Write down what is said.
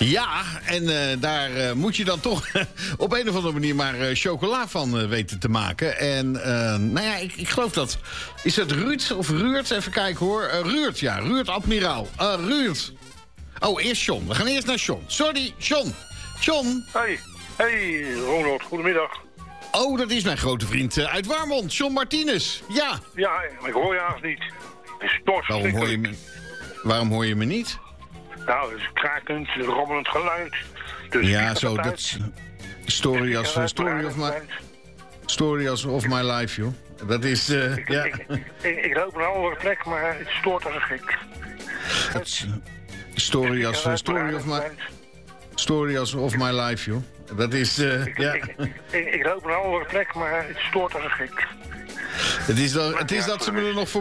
Ja, en daar moet je dan toch op een of andere manier maar chocola van weten te maken. En nou ja, ik geloof dat... Is het Ruud of Ruurt? Even kijken hoor. Ruurt, ja. Ruurt Admiraal. Ruurt. Oh, eerst John. We gaan eerst naar John. Sorry, John. John. Hey, Ronald. Goedemiddag. Oh, dat is mijn grote vriend uit Warmond. John Martinez. Ja. Ja, maar ik hoor je haast niet. Het is toch Waarom hoor je me niet? Nou, het is krakend, robbelend geluid. Dus ja, zo, dat story of my life, joh. Dat is, ja. Ik loop naar een andere plek, maar het stoort als een gek. Story of my life, joh. Dat is, ja. Ik loop naar een andere plek, maar het stoort als een gek. Het is dat ze me er nog voor